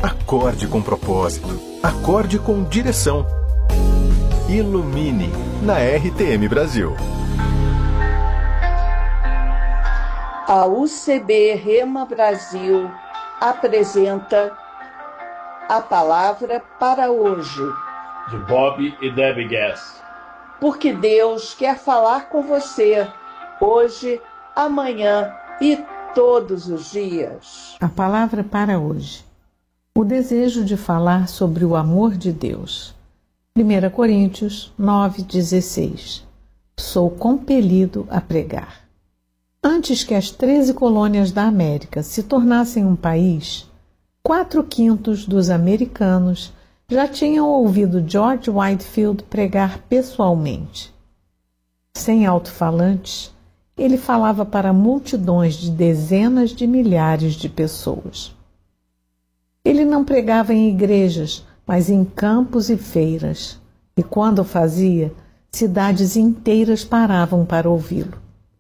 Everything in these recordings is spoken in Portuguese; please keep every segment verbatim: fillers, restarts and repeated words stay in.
Acorde com propósito. Acorde com direção. Ilumine na R T M Brasil. A U C B Rema Brasil apresenta a palavra para hoje. De Bob e Debbie Gass. Porque Deus quer falar com você hoje, amanhã e todos os dias. A palavra para hoje. O desejo de falar sobre o amor de Deus. primeira Coríntios nove, dezesseis. Sou compelido a pregar. Antes que as treze colônias da América se tornassem um país, quatro quintos dos americanos já tinham ouvido George Whitefield pregar pessoalmente. Sem alto-falantes, ele falava para multidões de dezenas de milhares de pessoas. Ele não pregava em igrejas, mas em campos e feiras, e quando o fazia, cidades inteiras paravam para ouvi-lo.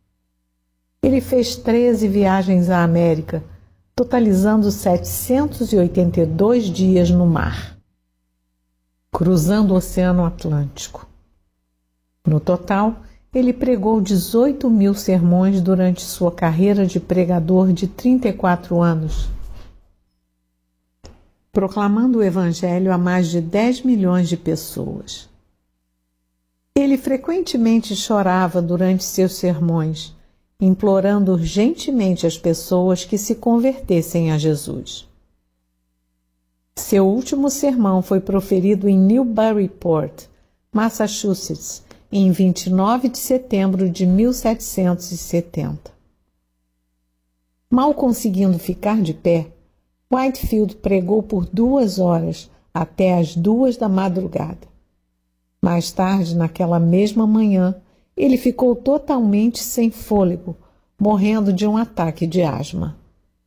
Ele fez treze viagens à América, totalizando setecentos e oitenta e dois dias no mar, cruzando o Oceano Atlântico. No total, ele pregou dezoito mil sermões durante sua carreira de pregador de trinta e quatro anos, proclamando o Evangelho a mais de dez milhões de pessoas. Ele frequentemente chorava durante seus sermões, implorando urgentemente as pessoas que se convertessem a Jesus. Seu último sermão foi proferido em Newburyport, Massachusetts, em vinte e nove de setembro de mil setecentos e setenta. Mal conseguindo ficar de pé, Whitefield pregou por duas horas até as duas da madrugada. Mais tarde, naquela mesma manhã, ele ficou totalmente sem fôlego, morrendo de um ataque de asma.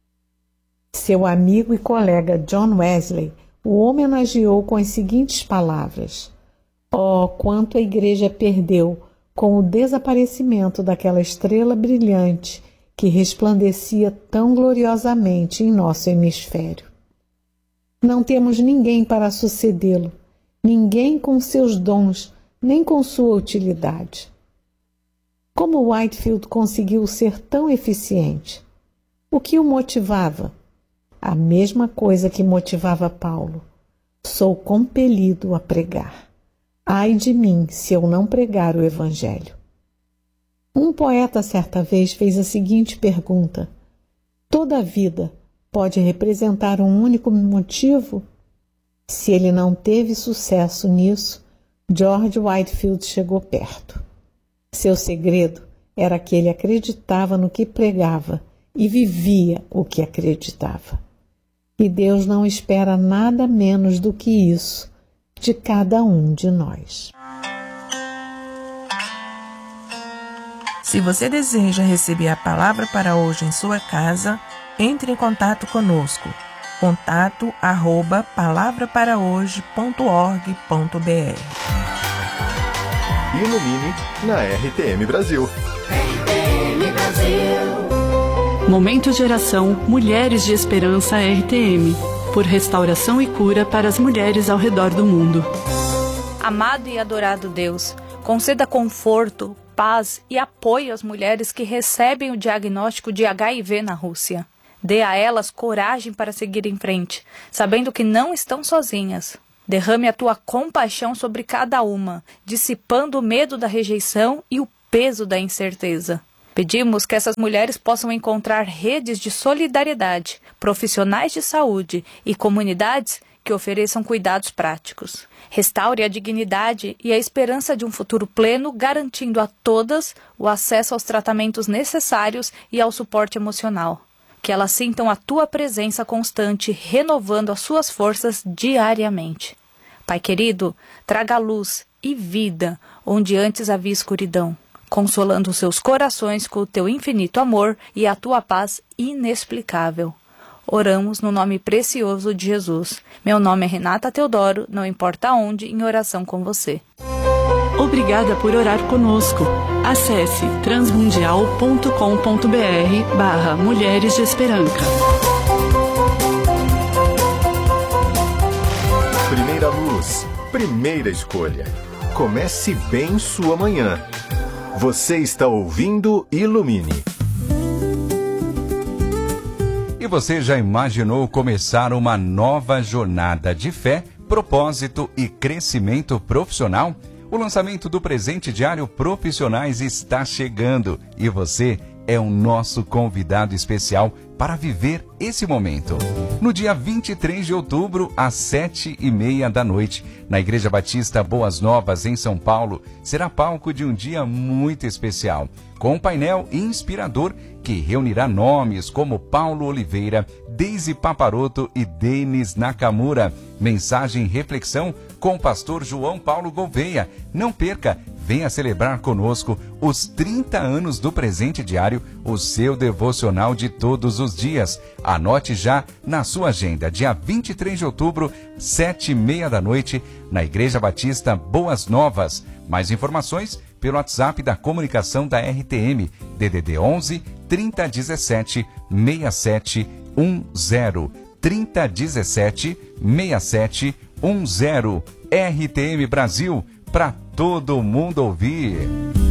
Seu amigo e colega John Wesley o homenageou com as seguintes palavras: Oh, quanto a igreja perdeu com o desaparecimento daquela estrela brilhante que resplandecia tão gloriosamente em nosso hemisfério. Não temos ninguém para sucedê-lo, ninguém com seus dons, nem com sua utilidade. Como Whitefield conseguiu ser tão eficiente? O que o motivava? A mesma coisa que motivava Paulo. Sou compelido a pregar. Ai de mim se eu não pregar o Evangelho. Um poeta certa vez fez a seguinte pergunta: toda a vida pode representar um único motivo? Se ele não teve sucesso nisso, George Whitefield chegou perto. Seu segredo era que ele acreditava no que pregava e vivia o que acreditava. E Deus não espera nada menos do que isso de cada um de nós. Se você deseja receber a palavra para hoje em sua casa, entre em contato conosco. Contato arroba palavra para hoje ponto org ponto br. Ilumine na R T M Brasil. R T M Brasil. Momento de oração Mulheres de Esperança R T M. Por restauração e cura para as mulheres ao redor do mundo. Amado e adorado Deus, conceda conforto, paz e apoio às mulheres que recebem o diagnóstico de H I V na Rússia. Dê a elas coragem para seguir em frente, sabendo que não estão sozinhas. Derrame a tua compaixão sobre cada uma, dissipando o medo da rejeição e o peso da incerteza. Pedimos que essas mulheres possam encontrar redes de solidariedade, profissionais de saúde e comunidades que ofereçam cuidados práticos. Restaure a dignidade e a esperança de um futuro pleno, garantindo a todas o acesso aos tratamentos necessários e ao suporte emocional. Que elas sintam a tua presença constante, renovando as suas forças diariamente. Pai querido, traga luz e vida onde antes havia escuridão, consolando os seus corações com o teu infinito amor e a tua paz inexplicável. Oramos no nome precioso de Jesus. Meu nome é Renata Teodoro, não importa onde, em oração com você. Obrigada por orar conosco. Acesse transmundial ponto com ponto br barra Mulheres de Esperança. primeira escolha. Comece bem sua manhã. Você está ouvindo Ilumine. E você já imaginou começar uma nova jornada de fé, propósito e crescimento profissional? O lançamento do presente diário Profissionais está chegando e você é o nosso convidado especial para viver esse momento. No dia vinte e três de outubro, às sete e meia da noite, na Igreja Batista Boas Novas, em São Paulo, será palco de um dia muito especial, com um painel inspirador que reunirá nomes como Paulo Oliveira, Deise Paparoto e Denis Nakamura. Mensagem e reflexão com o pastor João Paulo Gouveia. Não perca, venha celebrar conosco os trinta anos do Presente Diário, o seu devocional de todos os dias. Anote já na sua agenda, dia vinte e três de outubro, sete e meia da noite, na Igreja Batista Boas Novas. Mais informações pelo WhatsApp da comunicação da R T M, D D D onze, trinta dezessete, sessenta e sete dez, trinta dezessete, sessenta e sete dez. R T M Brasil, para todo mundo ouvir.